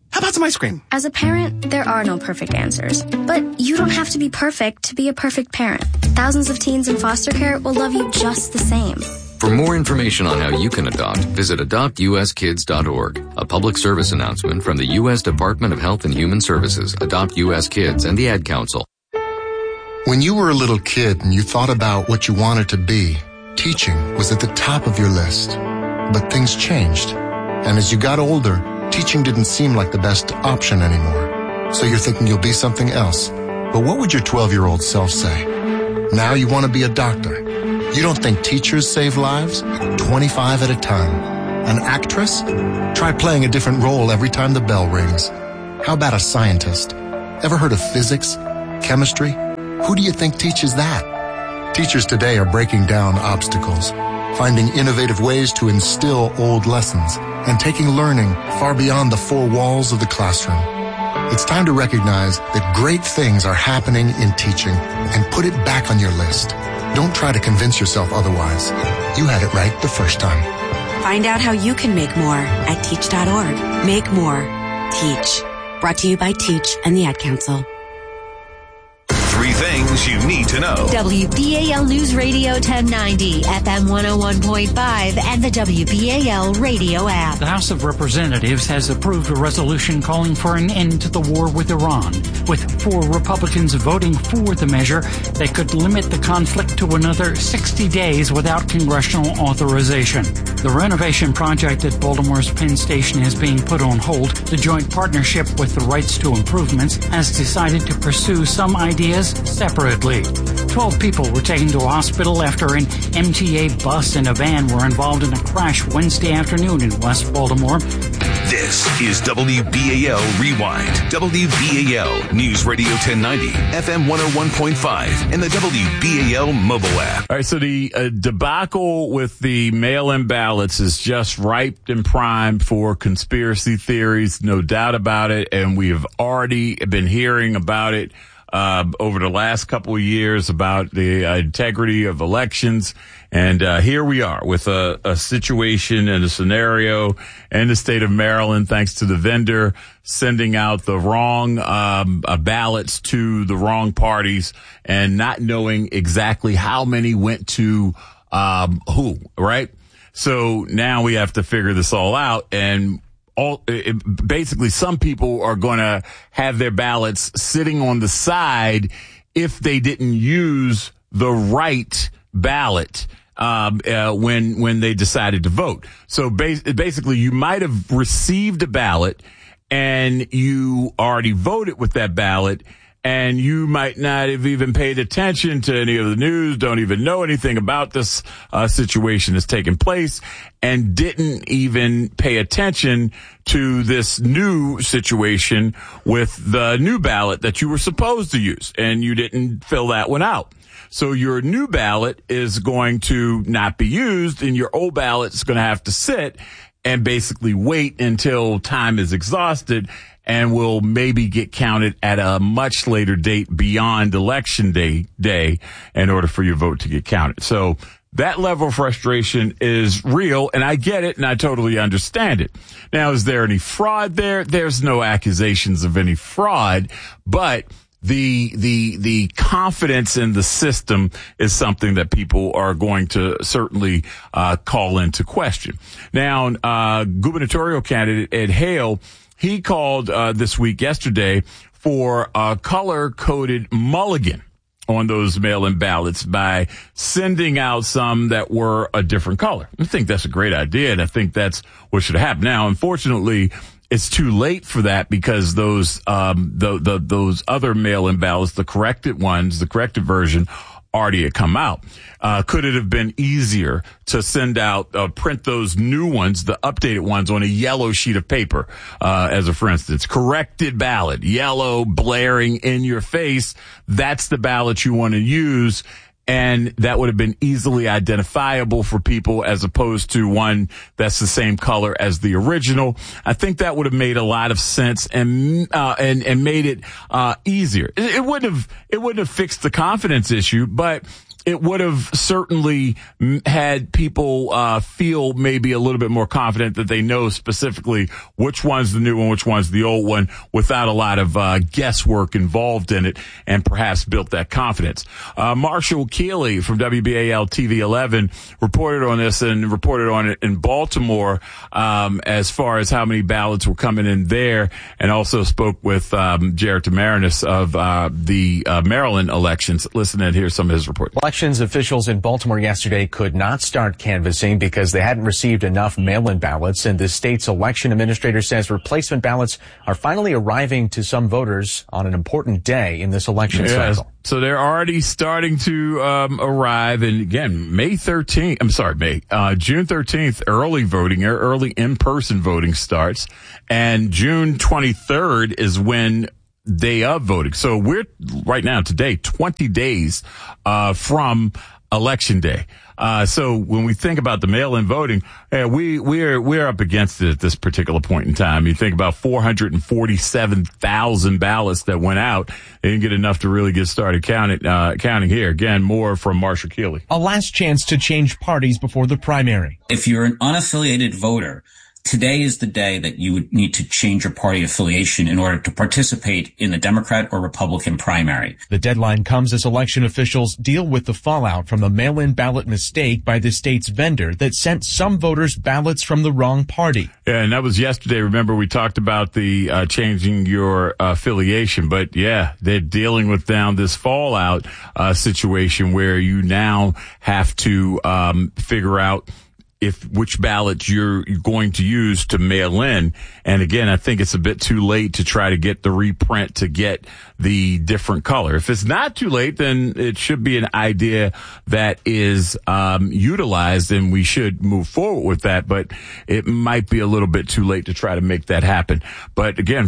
How about some ice cream? As a parent, there are no perfect answers. But you don't have to be perfect to be a perfect parent. Thousands of teens in foster care will love you just the same. For more information on how you can adopt, visit adoptuskids.org. A public service announcement from the U.S. Department of Health and Human Services, Adopt U.S. Kids, and the Ad Council. When you were a little kid and you thought about what you wanted to be, teaching was at the top of your list. But things changed. And as you got older, teaching didn't seem like the best option anymore. So you're thinking you'll be something else. But what would your 12-year-old self say? Now you want to be a doctor. You don't think teachers save lives? 25 at a time. An actress? Try playing a different role every time the bell rings. How about a scientist? Ever heard of physics? Chemistry? Who do you think teaches that? Teachers today are breaking down obstacles, finding innovative ways to instill old lessons, and taking learning far beyond the four walls of the classroom. It's time to recognize that great things are happening in teaching and put it back on your list. Don't try to convince yourself otherwise. You had it right the first time. Find out how you can make more at teach.org. Make more. Teach. Brought to you by Teach and the Ad Council. 3 things you need to know. WBAL News Radio 1090, FM 101.5, and the WBAL radio app. The House of Representatives has approved a resolution calling for an end to the war with Iran. With 4 Republicans voting for the measure, they could limit the conflict to another 60 days without congressional authorization. The renovation project at Baltimore's Penn Station is being put on hold. The joint partnership with the Rights to Improvements has decided to pursue some ideas separately. 12 people were taken to a hospital after an MTA bus and a van were involved in a crash Wednesday afternoon in West Baltimore. This is WBAL Rewind. WBAL News Radio 1090, FM 101.5, and the WBAL mobile app. All right, so the debacle with the mail-in ballots is just ripe and primed for conspiracy theories, no doubt about it, and we have already been hearing about it over the last couple of years about the integrity of elections. And here we are with a situation and a scenario in the state of Maryland, thanks to the vendor sending out the wrong ballots to the wrong parties and not knowing exactly how many went to who, right? So now we have to figure this all out, and basically some people are going to have their ballots sitting on the side if they didn't use the right ballot when they decided to vote. So basically you might have received a ballot and you already voted with that ballot, and you might not have even paid attention to any of the news, don't even know anything about this situation that's taking place, and didn't even pay attention to this new situation with the new ballot that you were supposed to use, and you didn't fill that one out. So your new ballot is going to not be used, and your old ballot is going to have to sit and basically wait until time is exhausted, and will maybe get counted at a much later date beyond election day in order for your vote to get counted. So that level of frustration is real, and I get it, and I totally understand it. Now, is there any fraud there? There's no accusations of any fraud, but the confidence in the system is something that people are going to certainly call into question. Now, gubernatorial candidate Ed Hale, he called this week, yesterday, for a color-coded mulligan on those mail-in ballots by sending out some that were a different color. I think that's a great idea, and I think that's what should happen. Now, unfortunately, it's too late for that because those other mail-in ballots, the corrected ones, the corrected version, already had come out. Could it have been easier to send out, print those new ones, the updated ones, on a yellow sheet of paper, as a, for instance, corrected ballot, yellow, blaring in your face? That's the ballot you want to use. And that would have been easily identifiable for people as opposed to one that's the same color as the original. I think that would have made a lot of sense and made it easier. It wouldn't have fixed the confidence issue, but it would have certainly had people feel maybe a little bit more confident that they know specifically which one's the new one, which one's the old one, without a lot of guesswork involved in it, and perhaps built that confidence. Marshall Keeley from WBAL TV 11 reported on this and reported on it in Baltimore as far as how many ballots were coming in there, and also spoke with Jared Demarinis of the Maryland elections. Listen and hear some of his report. Elections officials in Baltimore yesterday could not start canvassing because they hadn't received enough mail-in ballots, and the state's election administrator says replacement ballots are finally arriving to some voters on an important day in this election cycle. So they're already starting to arrive, and again, June 13th, early voting, early in-person voting starts, and June 23rd is when day of voting. So we're right now today 20 days from election day. So when we think about the mail-in voting, we're up against it at this particular point in time. You think about 447,000 ballots that went out. They didn't get enough to really get started counting here. Again, more from Marshall Keeley. A last chance to change parties before the primary. If you're an unaffiliated voter, today is the day that you would need to change your party affiliation in order to participate in the Democrat or Republican primary. The deadline comes as election officials deal with the fallout from the mail-in ballot mistake by the state's vendor that sent some voters ballots from the wrong party. Yeah, and that was yesterday. Remember, we talked about the changing your affiliation, but yeah, they're dealing with now this fallout situation where you now have to figure out which ballots you're going to use to mail in. And again, I think it's a bit too late to try to get the reprint to get the different color. If it's not too late, then it should be an idea that is utilized, and we should move forward with that. But it might be a little bit too late to try to make that happen. But again,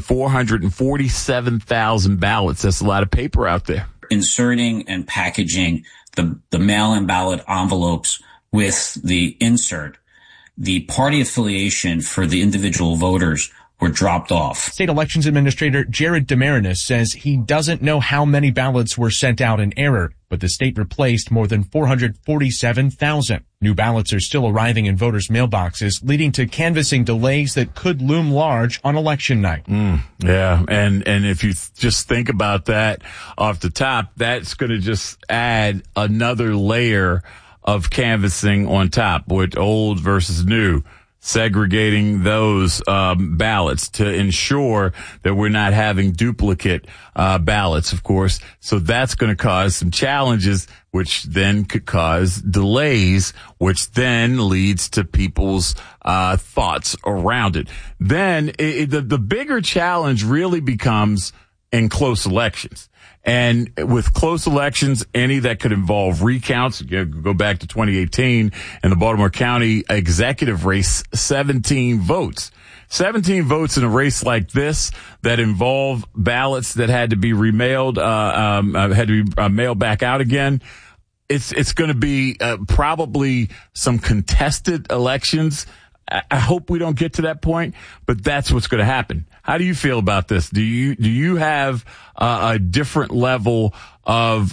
447,000 ballots. That's a lot of paper out there. Inserting and packaging the mail-in ballot envelopes with the insert, the party affiliation for the individual voters were dropped off. State Elections Administrator Jared Demarinis says he doesn't know how many ballots were sent out in error, but the state replaced more than 447,000. New ballots are still arriving in voters' mailboxes, leading to canvassing delays that could loom large on election night. Yeah, and if you just think about that off the top, that's going to just add another layer of canvassing on top, with old versus new, segregating those ballots to ensure that we're not having duplicate ballots, of course. So that's going to cause some challenges, which then could cause delays, which then leads to people's thoughts around it. Then the bigger challenge really becomes in close elections. And with close elections, any that could involve recounts, go back to 2018 and the Baltimore County executive race, 17 votes. 17 votes in a race like this that involve ballots that had to be remailed, had to be mailed back out again. It's going to be probably some contested elections. I hope we don't get to that point, but that's what's going to happen. How do you feel about this? Do you have a different level of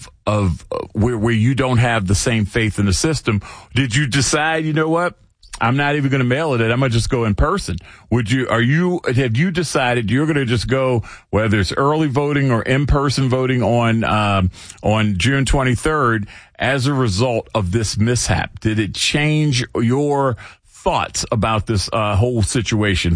where you don't have the same faith in the system? Did you decide, you know what? I'm not even going to mail it. I'm going to just go in person. Have you decided you're going to just go, whether it's early voting or in-person voting on June 23rd as a result of this mishap? Did it change your thoughts about this whole situation?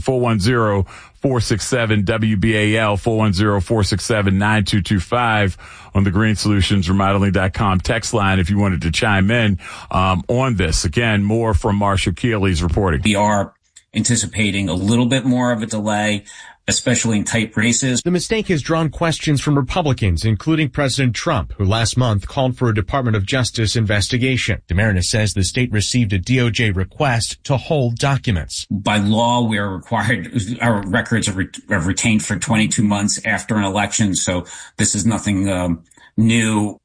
410-467-WBAL, 410-467-9225 on the Green Solutions Remodeling.com text line if you wanted to chime in on this. Again, more from Marshall Keeley's reporting. We are anticipating a little bit more of a delay, especially in tight races. The mistake has drawn questions from Republicans, including President Trump, who last month called for a Department of Justice investigation. Demarinis says the state received a DOJ request to hold documents. By law, we are required, our records are retained for 22 months after an election, so this is nothing new.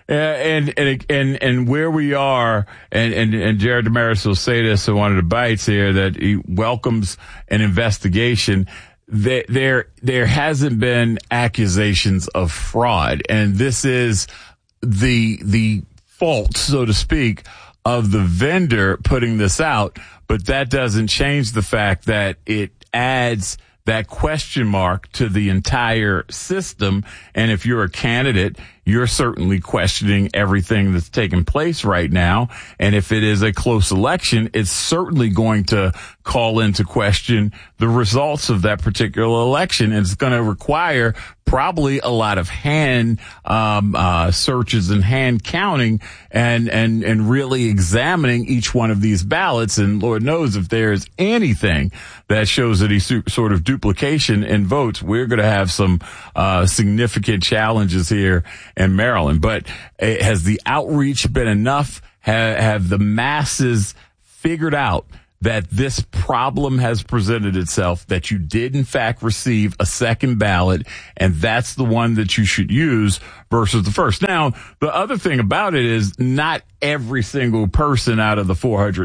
And where we are, and Jared Demarinis will say this in one of the bites here, that he welcomes an investigation. There hasn't been accusations of fraud, and this is the fault, so to speak, of the vendor putting this out, but that doesn't change the fact that it adds that question mark to the entire system. And if you're a candidate, you're certainly questioning everything that's taking place right now. And if it is a close election, it's certainly going to call into question the results of that particular election. And it's going to require probably a lot of hand searches and hand counting and really examining each one of these ballots. And Lord knows if there's anything that shows any sort of duplication in votes, we're going to have some significant challenges here in Maryland. But has the outreach been enough? Have the masses figured out that this problem has presented itself, that you did in fact receive a second ballot, and that's the one that you should use versus the first? Now, the other thing about it is not every single person out of the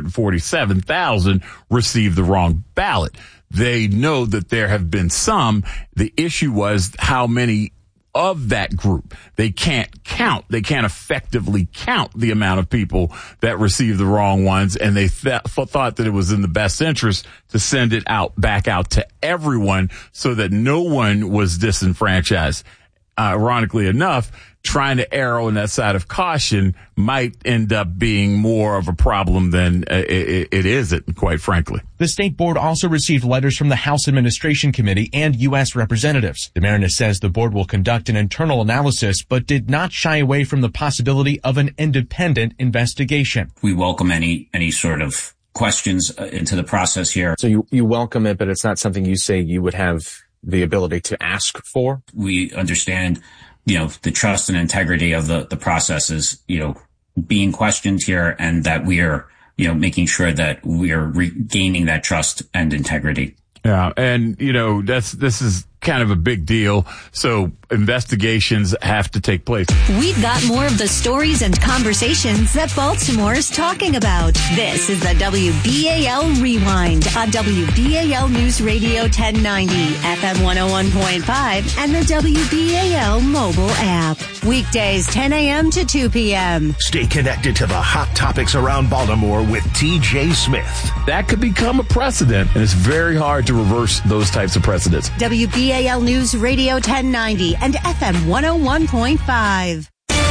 447,000 received the wrong ballot. They know that there have been some. The issue was how many of that group. They can't count. They can't effectively count the amount of people that received the wrong ones. And they thought that it was in the best interest to send it back out to everyone so that no one was disenfranchised. Ironically enough, trying to err on that side of caution might end up being more of a problem than it isn't, quite frankly. The state board also received letters from the House Administration Committee and U.S. representatives. DeMarinis says the board will conduct an internal analysis, but did not shy away from the possibility of an independent investigation. We welcome any sort of questions into the process here. So you welcome it, but it's not something you say you would have the ability to ask for? We understand, the trust and integrity of the process is, being questioned here, and that we are, making sure that we are regaining that trust and integrity. Yeah. And, this is kind of a big deal. So investigations have to take place. We've got more of the stories and conversations that Baltimore's talking about. This is the WBAL Rewind on WBAL News Radio 1090, FM 101.5, and the WBAL mobile app. Weekdays 10 a.m. to 2 p.m. Stay connected to the hot topics around Baltimore with TJ Smith. That could become a precedent, and it's very hard to reverse those types of precedents. WBAL News Radio 1090 and FM 101.5.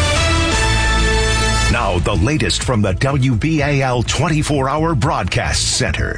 Now, the latest from the WBAL 24-hour broadcast center.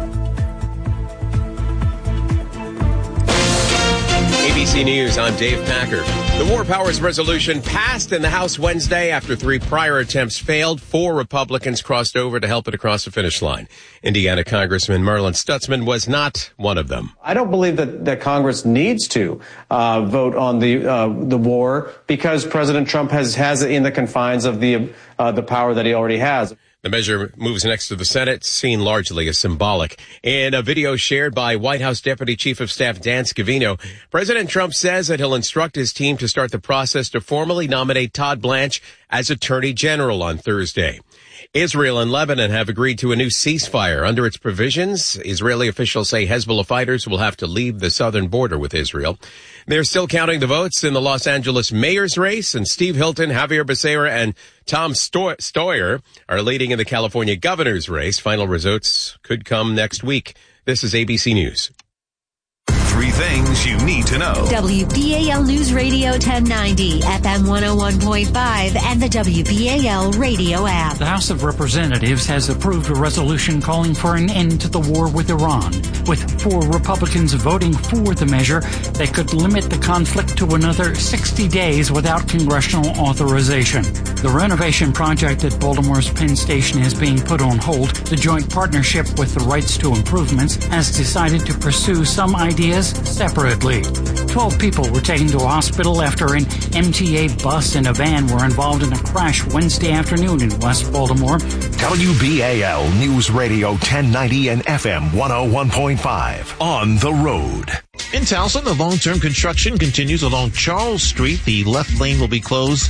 ABC News, I'm Dave Packer. The War Powers Resolution passed in the House Wednesday after 3 prior attempts failed. 4 Republicans crossed over to help it across the finish line. Indiana Congressman Merlin Stutzman was not one of them. I don't believe that Congress needs to vote on the war because President Trump has it in the confines of the power that he already has. The measure moves next to the Senate, seen largely as symbolic. In a video shared by White House Deputy Chief of Staff Dan Scavino, President Trump says that he'll instruct his team to start the process to formally nominate Todd Blanche as Attorney General on Thursday. Israel and Lebanon have agreed to a new ceasefire. Under its provisions, Israeli officials say Hezbollah fighters will have to leave the southern border with Israel. They're still counting the votes in the Los Angeles mayor's race, and Steve Hilton, Javier Becerra, and Tom Steyer are leading in the California governor's race. Final results could come next week. This is ABC News. 3 things you need to know. WBAL News Radio 1090, FM 101.5, and the WBAL radio app. The House of Representatives has approved a resolution calling for an end to the war with Iran. With 4 Republicans voting for the measure, they could limit the conflict to another 60 days without congressional authorization. The renovation project at Baltimore's Penn Station is being put on hold. The joint partnership with the Rights to Improvements has decided to pursue some ideas separately. 12 people were taken to a hospital after an MTA bus and a van were involved in a crash Wednesday afternoon in West Baltimore. WBAL News Radio 1090 and FM 101.5 on the road. In Towson, the long-term construction continues along Charles Street. The left lane will be closed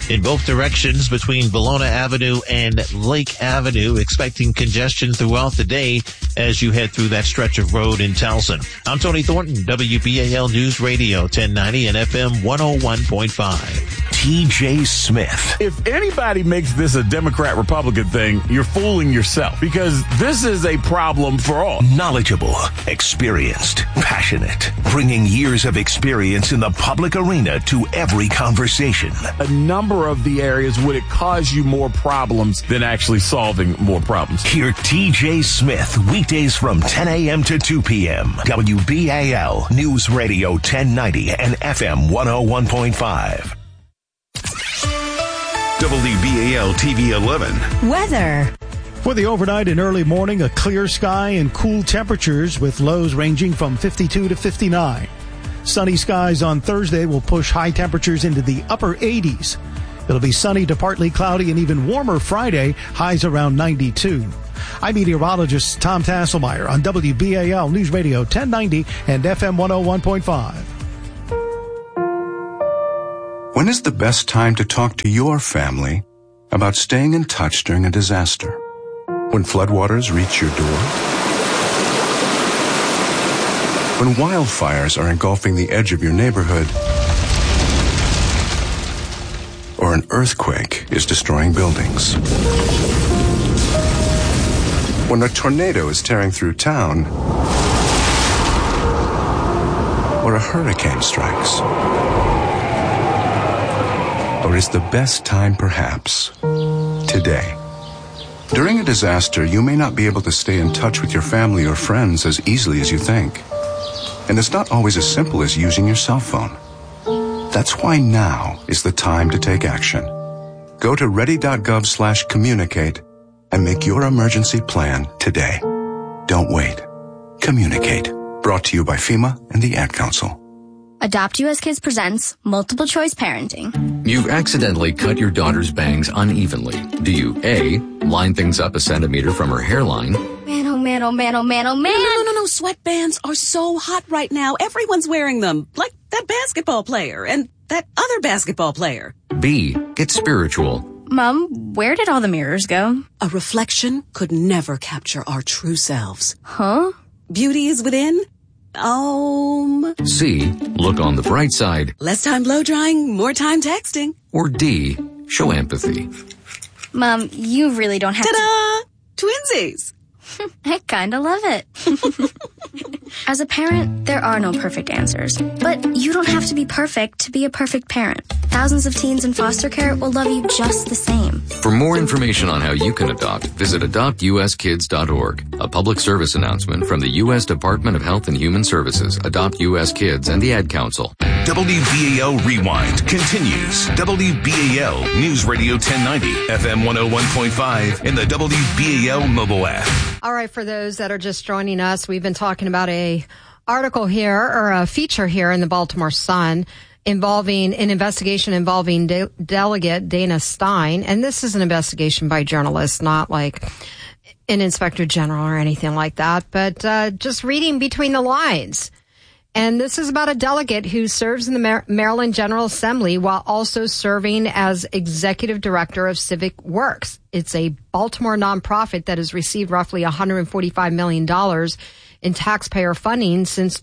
in both directions between Valona Avenue and Lake Avenue. Expecting congestion throughout the day as you head through that stretch of road in Towson. I'm Tony Thornton, WBAL News Radio 1090 and FM 101.5. TJ Smith. If anybody makes this a Democrat-Republican thing, you're fooling yourself, because this is a problem for all. Knowledgeable, experienced, passionate, bringing years of experience in the public arena to every conversation. A number of the areas would it cause you more problems than actually solving more problems. Hear TJ Smith weekdays from 10 a.m. to 2 p.m. WBAL News Radio 1090 and FM 101.5. WBAL TV 11. Weather. For the overnight and early morning, a clear sky and cool temperatures with lows ranging from 52 to 59. Sunny skies on Thursday will push high temperatures into the upper 80s. It'll be sunny to partly cloudy and even warmer Friday, highs around 92. I'm meteorologist Tom Tasselmeyer on WBAL News Radio 1090 and FM 101.5. When is the best time to talk to your family about staying in touch during a disaster? When floodwaters reach your door? When wildfires are engulfing the edge of your neighborhood? Or an earthquake is destroying buildings? When a tornado is tearing through town? Or a hurricane strikes? Or is the best time perhaps today? During a disaster, you may not be able to stay in touch with your family or friends as easily as you think. And it's not always as simple as using your cell phone. That's why now is the time to take action. Go to ready.gov/communicate and make your emergency plan today. Don't wait. Communicate. Brought to you by FEMA and the Ad Council. Adopt US Kids presents Multiple Choice Parenting. You've accidentally cut your daughter's bangs unevenly. Do you A, line things up a centimeter from her hairline? Man, oh man, oh man, oh man, oh man. No. Sweatbands are so hot right now. Everyone's wearing them. Like that basketball player and that other basketball player. B, get spiritual. Mom, where did all the mirrors go? A reflection could never capture our true selves. Huh? Beauty is within. C, look on the bright side. Less time blow drying, more time texting. Or D, show empathy. Mom, you really don't have Ta-da! Twinsies! I kinda love it. As a parent, there are no perfect answers. But you don't have to be perfect to be a perfect parent. Thousands of teens in foster care will love you just the same. For more information on how you can adopt, visit adoptuskids.org. A public service announcement from the U.S. Department of Health and Human Services, Adopt U.S. Kids, and the Ad Council. WBAL Rewind continues. WBAL News Radio 1090, FM 101.5, and the WBAL mobile app. All right, for those that are just joining us, we've been talking about a article here, or a feature here in the Baltimore Sun involving an investigation involving Delegate Dana Stein. And this is an investigation by journalists, not like an inspector general or anything like that, but just reading between the lines. And this is about a delegate who serves in the Maryland General Assembly while also serving as executive director of Civic Works. It's a Baltimore nonprofit that has received roughly $145 million in taxpayer funding since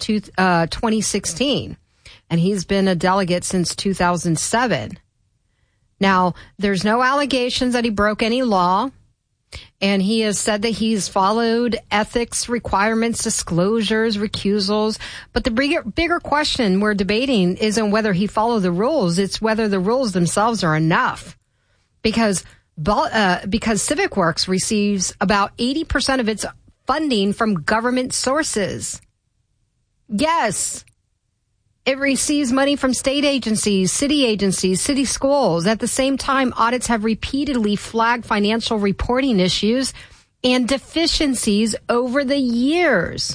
2016. And he's been a delegate since 2007. Now, there's no allegations that he broke any law. And he has said that he's followed ethics requirements, disclosures, recusals. But the bigger question we're debating isn't whether he followed the rules. It's whether the rules themselves are enough. Because Civic Works receives about 80% of its funding from government sources. Yes. It receives money from state agencies, city schools. At the same time, audits have repeatedly flagged financial reporting issues and deficiencies over the years.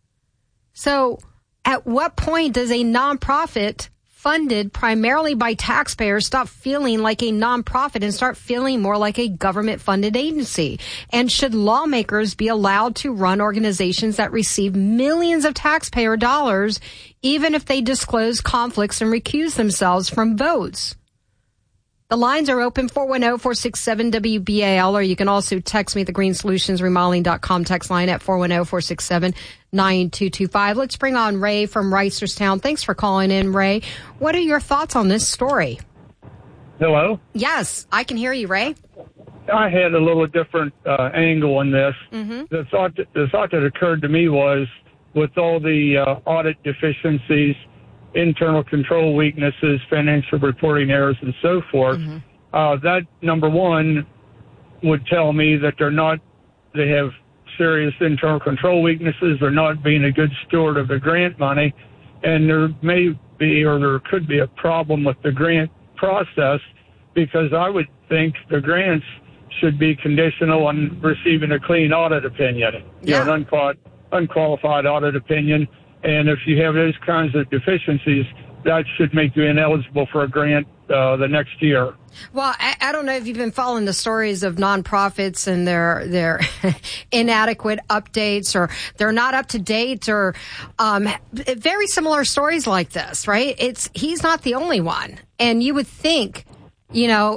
So at what point does a nonprofit funded primarily by taxpayers stop feeling like a nonprofit and start feeling more like a government-funded agency? And should lawmakers be allowed to run organizations that receive millions of taxpayer dollars even if they disclose conflicts and recuse themselves from votes? The lines are open, 410-467-WBAL, or you can also text me at the greensolutionsremodeling.com text line at 410-467-9225. Let's bring on Ray from Reisterstown. Thanks for calling in, Ray. What are your thoughts on this story? Hello? Yes, I can hear you, Ray. I had a little different angle on this. Mm-hmm. The thought that occurred to me was, with all the audit deficiencies, internal control weaknesses, financial reporting errors, and so forth, that, number one, would tell me that they have serious internal control weaknesses. They're not being a good steward of the grant money, and there may be, or there could be, a problem with the grant process, because I would think the grants should be conditional on receiving a clean audit opinion, an unqualified audit opinion. And if you have those kinds of deficiencies, that should make you ineligible for a grant the next year. Well, I don't know if you've been following the stories of nonprofits and their inadequate updates, or they're not up to date, or very similar stories like this, right? He's not the only one. And you would think,